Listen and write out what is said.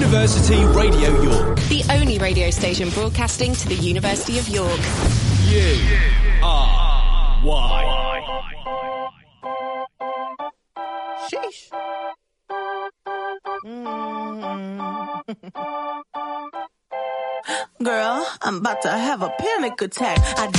University Radio York. The only radio station broadcasting to the University of York. U-R-Y. Sheesh. Girl, I'm about to have a panic attack.